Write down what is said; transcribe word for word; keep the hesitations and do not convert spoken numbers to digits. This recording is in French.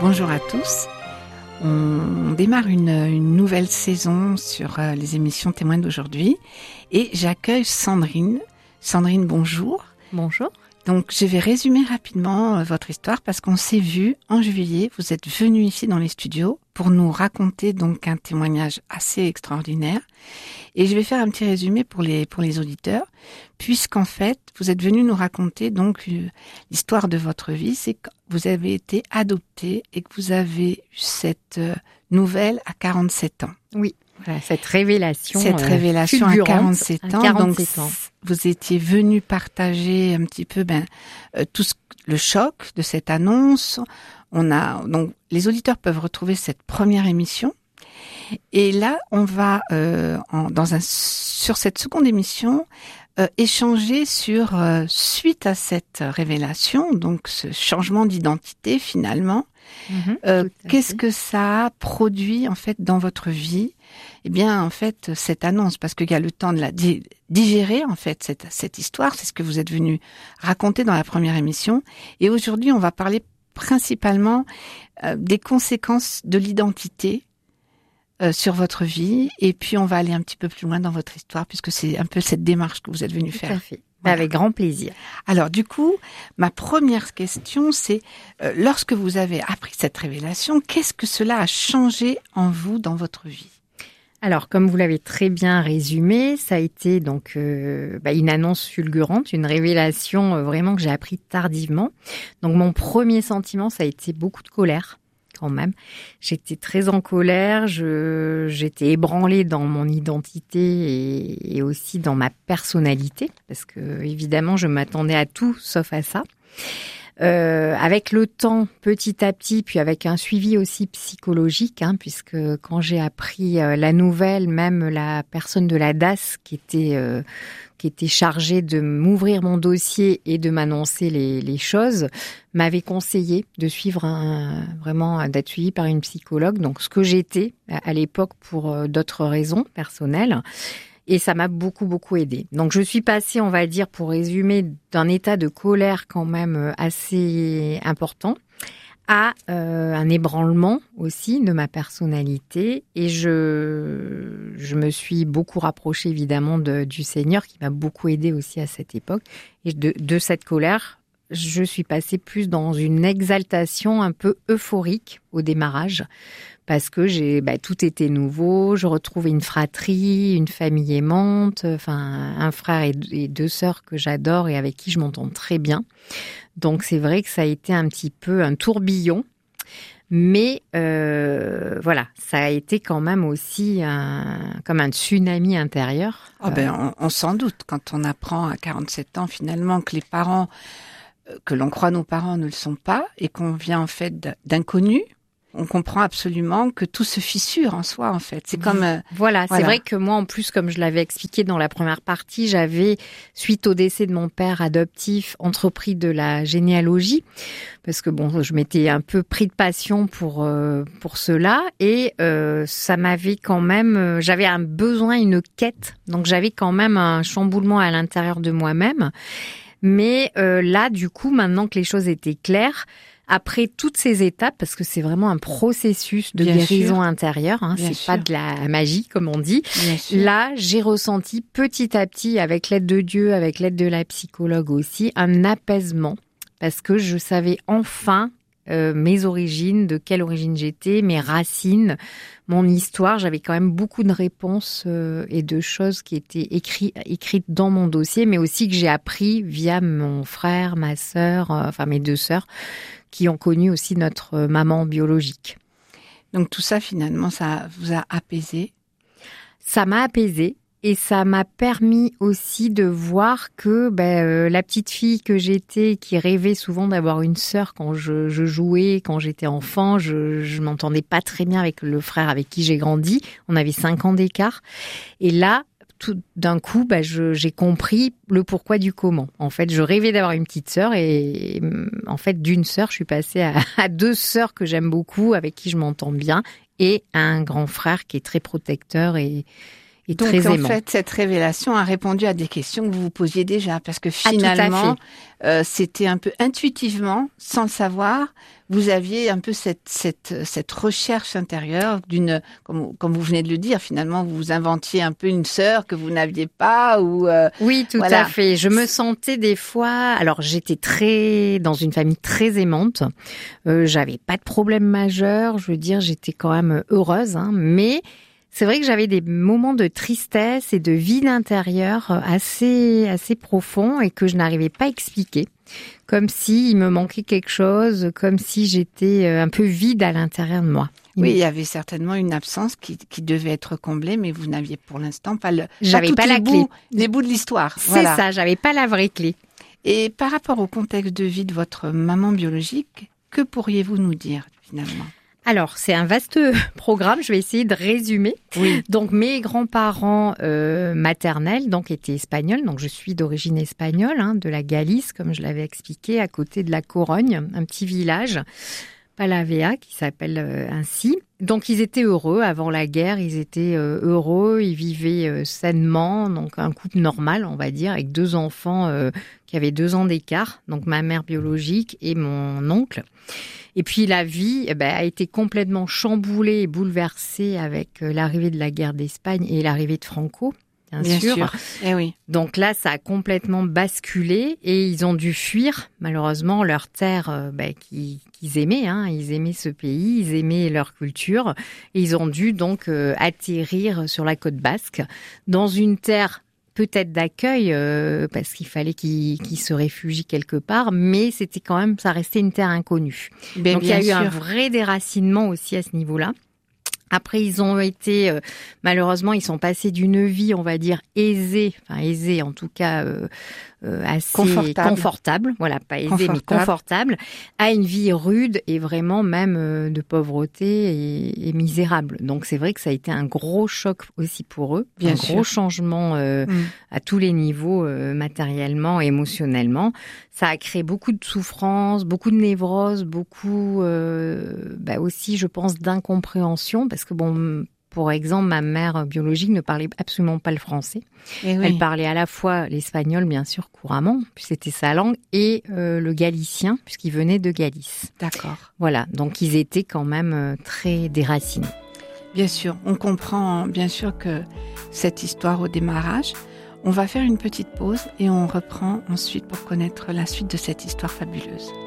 Bonjour à tous. On démarre une, une nouvelle saison sur euh, les émissions témoins d'aujourd'hui et j'accueille Sandrine. Sandrine, bonjour. Bonjour. Donc je vais résumer rapidement euh, votre histoire parce qu'on s'est vu en juillet. Vous êtes venue ici dans les studios pour nous raconter donc un témoignage assez extraordinaire. Et je vais faire un petit résumé pour les pour les auditeurs, puisqu'en fait vous êtes venu nous raconter donc euh, l'histoire de votre vie. C'est que vous avez été adoptée et que vous avez eu cette euh, nouvelle à quarante-sept ans. Oui, voilà, cette révélation. Cette révélation euh, à quarante-sept ans. à quarante-sept donc ans. Vous étiez venu partager un petit peu ben euh, tout ce, le choc de cette annonce. On a donc les auditeurs peuvent retrouver cette première émission. Et là, on va euh, en, dans un sur cette seconde émission euh, échanger sur euh, suite à cette révélation, donc ce changement d'identité finalement. Mmh, euh, qu'est-ce fait. que ça a produit en fait dans votre vie? Eh bien, en fait, cette annonce, parce qu'il y a le temps de la digérer en fait cette cette histoire, c'est ce que vous êtes venu raconter dans la première émission. Et aujourd'hui, on va parler principalement euh, des conséquences de l'identité. Euh, sur votre vie, et puis on va aller un petit peu plus loin dans votre histoire, puisque c'est un peu cette démarche que vous êtes venu faire. Tout à fait. Voilà. Avec grand plaisir. Alors du coup, ma première question, c'est euh, lorsque vous avez appris cette révélation, qu'est-ce que cela a changé en vous dans votre vie? Alors, comme vous l'avez très bien résumé, ça a été donc euh, bah, une annonce fulgurante, une révélation euh, vraiment que j'ai appris tardivement. Donc, mon premier sentiment, ça a été beaucoup de colère. Quand même. J'étais très en colère, je, j'étais ébranlée dans mon identité et, et aussi dans ma personnalité, parce que évidemment, je m'attendais à tout sauf à ça. Euh, avec le temps, petit à petit, puis avec un suivi aussi psychologique, hein, puisque quand j'ai appris euh, la nouvelle, même la personne de la D A S qui était euh, qui était chargée de m'ouvrir mon dossier et de m'annoncer les, les choses, m'avait conseillé de suivre un, vraiment d'être suivie par une psychologue. Donc ce que j'étais à l'époque pour euh, d'autres raisons personnelles. Et ça m'a beaucoup, beaucoup aidée. Donc, je suis passée, on va dire, pour résumer, d'un état de colère quand même assez important à euh, un ébranlement aussi de ma personnalité. Et je, je me suis beaucoup rapprochée, évidemment, de, du Seigneur, qui m'a beaucoup aidée aussi à cette époque. Et de, de cette colère, je suis passée plus dans une exaltation un peu euphorique au démarrage. Parce que j'ai, bah, tout était nouveau, je retrouvais une fratrie, une famille aimante, enfin un frère et, et deux sœurs que j'adore et avec qui je m'entends très bien. Donc c'est vrai que ça a été un petit peu un tourbillon, mais euh, voilà, ça a été quand même aussi un, comme un tsunami intérieur. Oh ben, on, on s'en doute quand on apprend à quarante-sept ans finalement que les parents, que l'on croit nos parents ne le sont pas et qu'on vient en fait d'inconnus. On comprend absolument que tout se fissure en soi, en fait. C'est comme... Euh, voilà, voilà, c'est vrai que moi, en plus, comme je l'avais expliqué dans la première partie, j'avais, suite au décès de mon père adoptif, entrepris de la généalogie, parce que bon, je m'étais un peu pris de passion pour euh, pour cela, et euh, ça m'avait quand même... Euh, j'avais un besoin, une quête, donc j'avais quand même un chamboulement à l'intérieur de moi-même. Mais euh, là, du coup, maintenant que les choses étaient claires, après toutes ces étapes, parce que c'est vraiment un processus de Bien guérison sûr. intérieure, hein, c'est sûr. Pas de la magie comme on dit. Là, j'ai ressenti petit à petit, avec l'aide de Dieu, avec l'aide de la psychologue aussi, un apaisement, parce que je savais enfin euh, mes origines, de quelle origine j'étais, mes racines, mon histoire. J'avais quand même beaucoup de réponses euh, et de choses qui étaient écrites, écrites dans mon dossier, mais aussi que j'ai appris via mon frère, ma sœur, euh, enfin mes deux sœurs, qui ont connu aussi notre maman biologique. Donc tout ça, finalement, ça vous a apaisé? Ça m'a apaisée et ça m'a permis aussi de voir que ben, euh, la petite fille que j'étais, qui rêvait souvent d'avoir une sœur quand je, je jouais, quand j'étais enfant, je, je m'entendais pas très bien avec le frère avec qui j'ai grandi. On avait cinq ans d'écart. Et là, tout d'un coup, bah, je, j'ai compris le pourquoi du comment. En fait, je rêvais d'avoir une petite sœur et, et en fait, d'une sœur, je suis passée à, à deux sœurs que j'aime beaucoup, avec qui je m'entends bien, et un grand frère qui est très protecteur et, et Donc, très en aimant. fait, cette révélation a répondu à des questions que vous vous posiez déjà, parce que finalement, ah, euh, c'était un peu intuitivement, sans le savoir, vous aviez un peu cette cette cette recherche intérieure d'une, comme comme vous venez de le dire, finalement, vous vous inventiez un peu une sœur que vous n'aviez pas, ou euh, Oui, tout voilà. à fait. Je me sentais des fois, alors j'étais très dans une famille très aimante. Euh, j'avais pas de problème majeur. Je veux dire, j'étais quand même heureuse, hein, mais c'est vrai que j'avais des moments de tristesse et de vide intérieur assez assez profonds et que je n'arrivais pas à expliquer. Comme si il me manquait quelque chose, comme si j'étais un peu vide à l'intérieur de moi. Oui, il y avait certainement une absence qui, qui devait être comblée, mais vous n'aviez pour l'instant pas le. J'avais pas, pas toutes la les clé. bouts, les bouts de l'histoire. C'est Voilà. ça, j'avais pas la vraie clé. Et par rapport au contexte de vie de votre maman biologique, que pourriez-vous nous dire finalement ? Alors, c'est un vaste programme, je vais essayer de résumer. Oui. Donc, mes grands-parents euh, maternels donc étaient espagnols, donc je suis d'origine espagnole, hein, de la Galice, comme je l'avais expliqué, à côté de la Corogne, un petit village, Palavea, qui s'appelle euh, ainsi. Donc, ils étaient heureux avant la guerre, ils étaient euh, heureux, ils vivaient euh, sainement, donc un couple normal, on va dire, avec deux enfants euh, qui avaient deux ans d'écart, donc ma mère biologique et mon oncle. Et puis la vie eh ben, a été complètement chamboulée et bouleversée avec euh, l'arrivée de la guerre d'Espagne et l'arrivée de Franco, bien, Bien sûr. sûr. Eh oui. Donc là, ça a complètement basculé et ils ont dû fuir, malheureusement, leur terre euh, ben, qui, qu'ils aimaient. Hein. Ils aimaient ce pays, ils aimaient leur culture. Et ils ont dû donc euh, atterrir sur la côte basque, dans une terre peut-être d'accueil, euh, parce qu'il fallait qu'ils, qu'ils se réfugient quelque part, mais c'était quand même, ça restait une terre inconnue. Ben, donc il y a eu sûr. un vrai déracinement aussi à ce niveau-là. Après, ils ont été, euh, malheureusement, ils sont passés d'une vie, on va dire, aisée, enfin aisée en tout cas, euh, euh, assez confortable. confortable, voilà, pas aisée confortable. mais confortable, à une vie rude et vraiment même euh, de pauvreté et, et misérable. Donc c'est vrai que ça a été un gros choc aussi pour eux, Bien un sûr. gros changement euh, Mm. à tous les niveaux, euh, matériellement et émotionnellement. Ça a créé beaucoup de souffrance, beaucoup de névrose, beaucoup euh, bah aussi, je pense, d'incompréhension, parce que bon, pour exemple, ma mère biologique ne parlait absolument pas le français. Eh oui. Elle parlait à la fois l'espagnol, bien sûr, couramment, puisque c'était sa langue, et euh, le galicien, puisqu'il venait de Galice. D'accord. Voilà, donc ils étaient quand même euh, très déracinés. Bien sûr, on comprend bien sûr que cette histoire au démarrage. On va faire une petite pause et on reprend ensuite pour connaître la suite de cette histoire fabuleuse.